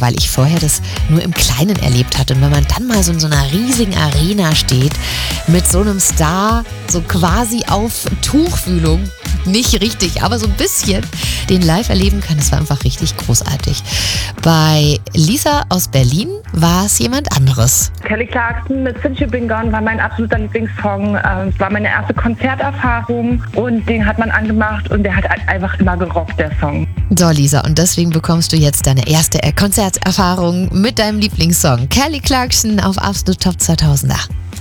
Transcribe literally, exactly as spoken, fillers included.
weil ich vorher das nur im Kleinen erlebt hatte. Und wenn man dann mal so in so einer riesigen Arena steht, mit so einem Star, so quasi auf Tuchfühlung, nicht richtig, aber so ein bisschen, den live erleben kann, das war einfach richtig großartig. Bei Lisa aus Berlin war es jemand anderes. Kelly Clarkson mit Since You've Been Gone war mein absoluter Lieblingssong. Es war meine erste Konzerterfahrung und den hat man angemacht und der hat einfach immer gerockt, der Song. So, Lisa, und deswegen bekommst du jetzt deine erste Konzerterfahrung mit deinem Lieblingssong. Kelly Clarkson auf Absolut Top zweitausender.